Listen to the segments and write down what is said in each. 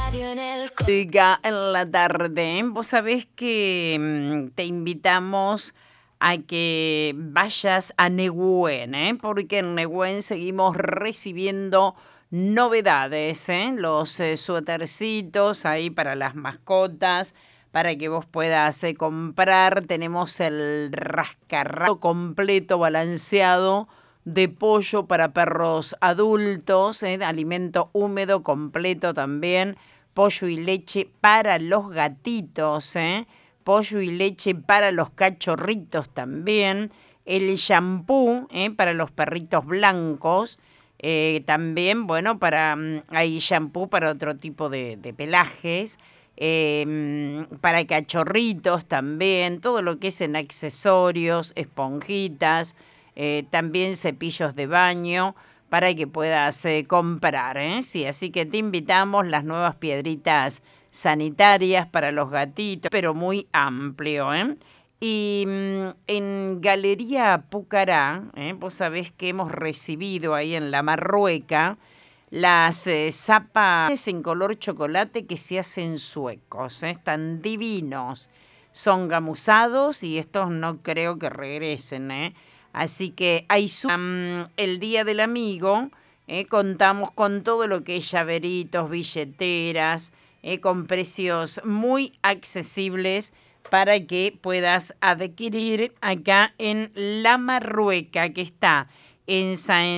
Diga en la tarde, vos sabés que te invitamos a que vayas a Nehuen, porque en Nehuen seguimos recibiendo novedades, los suétercitos ahí para las mascotas, para que vos puedas comprar. Tenemos el rascarrato completo, balanceado, de pollo para perros adultos, alimento húmedo completo también, pollo y leche para los gatitos, pollo y leche para los cachorritos también, el shampoo para los perritos blancos, también, bueno, hay shampoo para otro tipo de pelajes, para cachorritos también, todo lo que es en accesorios, esponjitas, también cepillos de baño para que puedas comprar, sí, así que te invitamos las nuevas piedritas sanitarias para los gatitos, pero muy amplio, Y en Galería Pucará, vos sabés que hemos recibido ahí en La Marrueca las zapas en color chocolate que se hacen suecos, están divinos, son gamuzados y estos no creo que regresen, Así que hay el Día del Amigo, contamos con todo lo que es llaveritos, billeteras, con precios muy accesibles para que puedas adquirir acá en La Marrueca, que está en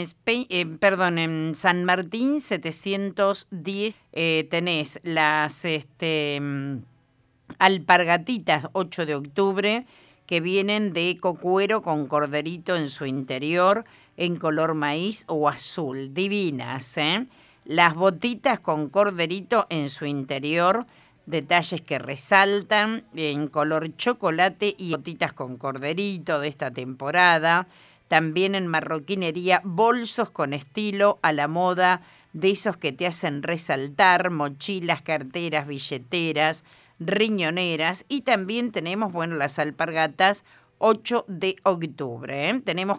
en San Martín 710. Tenés las alpargatitas 8 de octubre, que vienen de cocuero con corderito en su interior, en color maíz o azul, divinas, Las botitas con corderito en su interior, detalles que resaltan, en color chocolate, y botitas con corderito de esta temporada. También en marroquinería, bolsos con estilo a la moda, de esos que te hacen resaltar, mochilas, carteras, billeteras, riñoneras, y también tenemos, bueno, las alpargatas 8 de octubre, Tenemos